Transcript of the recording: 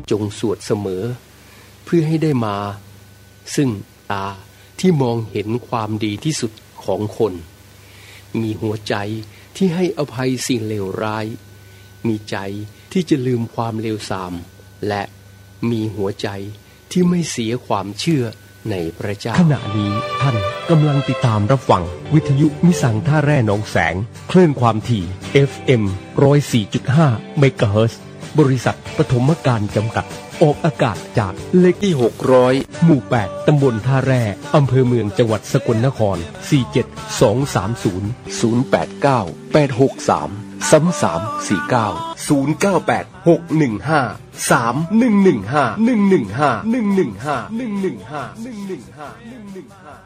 จงสวดเสมอเพื่อให้ได้มาซึ่งตาที่มองเห็นความดีที่สุดของคนมีหัวใจที่ให้อภัยสิ่งเลวร้ายมีใจที่จะลืมความเลวทรามและมีหัวใจที่ไม่เสียความเชื่อในพระเจ้าขณะนี้ท่านกำลังติดตามรับฟังวิทยุมิสังท่าแร่หนองแสงคลื่นความถี่ FM 104.5 เมกะเฮิรตซ์บริษัทปฐมการจำกัดออกอากาศจากเลขที่600หมู่8ตำบลท่าแร่อำเภอเมืองจังหวัดสกลนคร47230 089 863 3349 098 615 3115 115 115 115 115 115